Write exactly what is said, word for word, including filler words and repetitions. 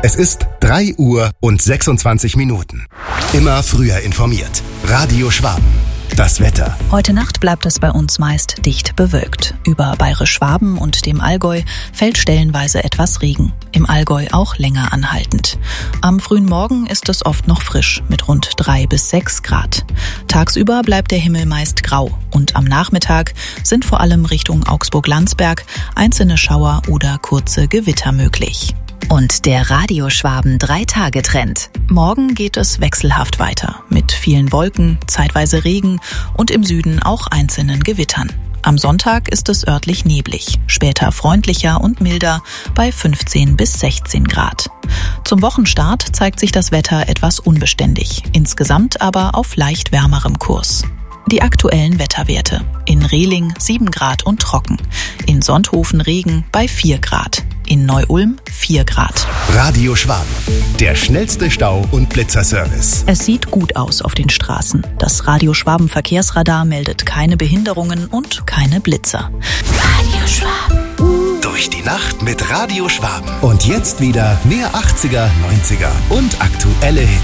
Es ist drei Uhr und sechsundzwanzig Minuten. Immer früher informiert. Radio Schwaben. Das Wetter. Heute Nacht bleibt es bei uns meist dicht bewölkt. Über Bayerisch-Schwaben und dem Allgäu fällt stellenweise etwas Regen. Im Allgäu auch länger anhaltend. Am frühen Morgen ist es oft noch frisch mit rund drei bis sechs Grad. Tagsüber bleibt der Himmel meist grau und am Nachmittag sind vor allem Richtung Augsburg-Landsberg einzelne Schauer oder kurze Gewitter möglich. Und der Radio Schwaben drei-Tage-Trend. Morgen geht es wechselhaft weiter, mit vielen Wolken, zeitweise Regen und im Süden auch einzelnen Gewittern. Am Sonntag ist es örtlich neblig, später freundlicher und milder bei fünfzehn bis sechzehn Grad. Zum Wochenstart zeigt sich das Wetter etwas unbeständig, insgesamt aber auf leicht wärmerem Kurs. Die aktuellen Wetterwerte. In Rehling sieben Grad und trocken. In Sonthofen Regen bei vier Grad. In Neu-Ulm vier Grad. Radio Schwaben. Der schnellste Stau- und Blitzerservice. Es sieht gut aus auf den Straßen. Das Radio Schwaben Verkehrsradar meldet keine Behinderungen und keine Blitzer. Radio Schwaben. Durch die Nacht mit Radio Schwaben. Und jetzt wieder mehr achtziger, neunziger und aktuelle Hits.